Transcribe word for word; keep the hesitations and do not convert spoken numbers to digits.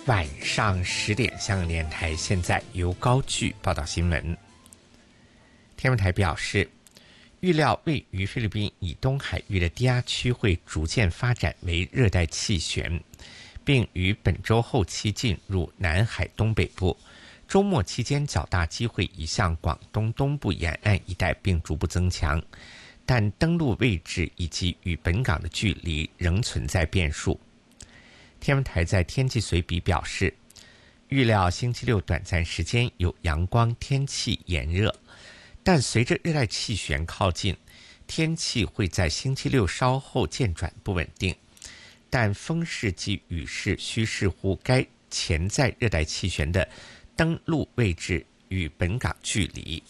晚上十点，香港电台现在由高句报道新闻。天文台表示，预料位于菲律宾以东海域的低压区会逐渐发展为热带气旋，并于本周后期进入南海东北部。周末期间较大机会移向广东东部沿岸一带，并逐步增强，但登陆位置以及与本港的距离仍存在变数。天文台在天气随笔表示，预料星期六短暂时间有阳光，天气炎热，但随着热带气旋靠近，天气会在星期六稍后渐转不稳定，但风势及雨势需视乎该潜在热带气旋的登陆位置与本港距离。